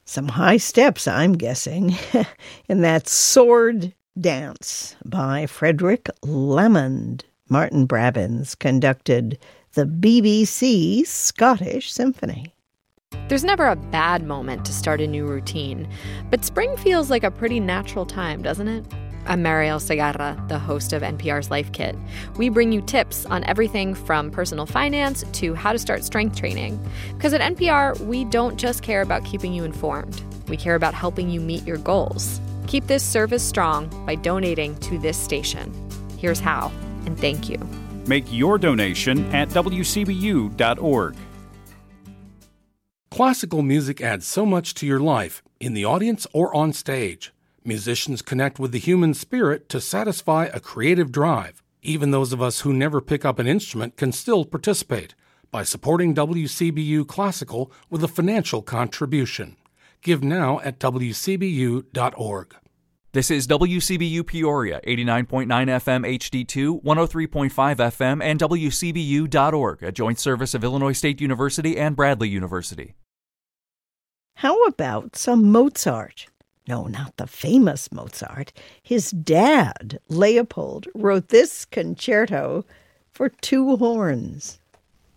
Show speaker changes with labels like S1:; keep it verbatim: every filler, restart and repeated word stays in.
S1: Some high steps, I'm guessing, in that Sword Dance by Frederick Lamond. Martin Brabbins conducted the B B C Scottish Symphony.
S2: There's never a bad moment to start a new routine, but spring feels like a pretty natural time, doesn't it? I'm Mariel Segarra, the host of N P R's Life Kit. We bring you tips on everything from personal finance to how to start strength training. Because at N P R, we don't just care about keeping you informed. We care about helping you meet your goals. Keep this service strong by donating to this station. Here's how, and thank you.
S3: Make your donation at W C B U dot org.
S4: Classical music adds so much to your life, in the audience or on stage. Musicians connect with the human spirit to satisfy a creative drive. Even those of us who never pick up an instrument can still participate by supporting W C B U Classical with a financial contribution. Give now at W C B U dot org.
S5: This is W C B U Peoria, eighty-nine point nine F M H D two, one oh three point five F M, and W C B U dot org, a joint service of Illinois State University and Bradley University.
S1: How about some Mozart? No, not the famous Mozart. His dad, Leopold, wrote this concerto for two horns.